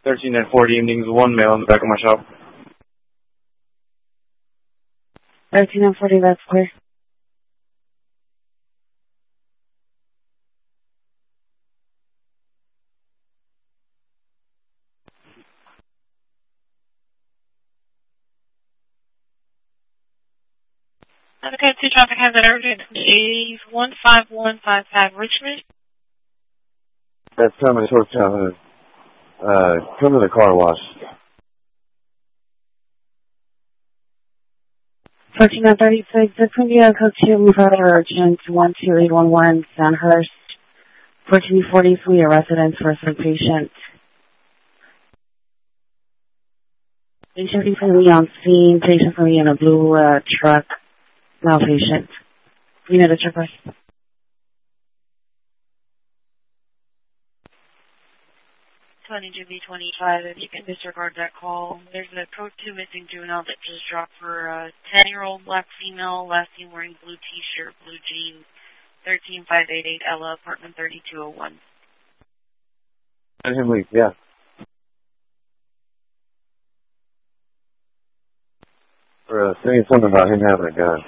13 and 40 evenings, one male in the back of my shop. 13 and 40, that's clear. Okay, 2 traffic has an urgent. Is 15155 Richmond. That's Thomas Hotel. Come to the car wash. 14 and 36, it's India Code 2, further urgent, 12811 Sandhurst. 1443, a residence for a third patient. Patient recently on scene, patient for me in a blue truck, now patient. Unit of check. 22B25, if you can disregard that call. There's a code 2 missing juvenile that just dropped for a 10-year-old black female, last seen wearing blue t-shirt, blue jeans, 13588 Ella, apartment 3201. Let him leave, yeah. Or saying something about him having a gun.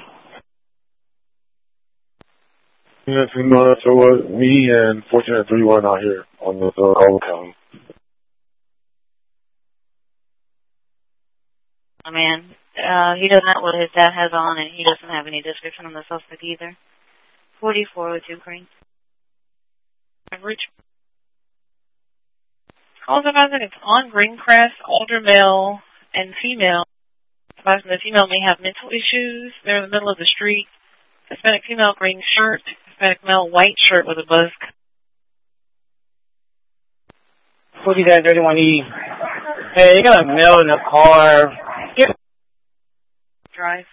Yes, we know that. So me and 1431 out here on the overcome. Oh, man. He doesn't know what his dad has on, and he doesn't have any description on the suspect either. 4402 Crane. Average. Calls advising it's on Greencrest, older male and female. Advising the female may have mental issues. They're in the middle of the street. Hispanic female, green shirt. Hispanic male, white shirt with a buzz. 40-31E. Hey, you got a male in the car. Drive.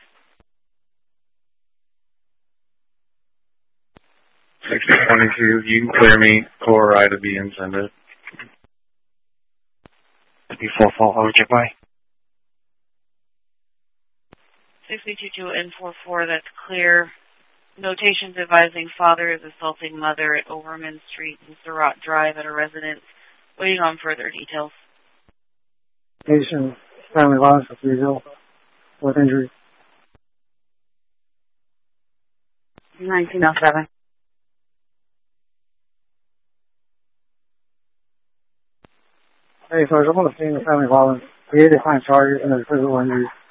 6022, you can clear me for I to be intended. 44 over check by. 6022 N44, that's clear. Notations advising father is assaulting mother at Overman Street and Surratt Drive at a residence. Waiting on further details. Patient, family violence with result with injury. 1907. Hey, so I'm on the scene of family violence. We had to find charges and there's physical injuries.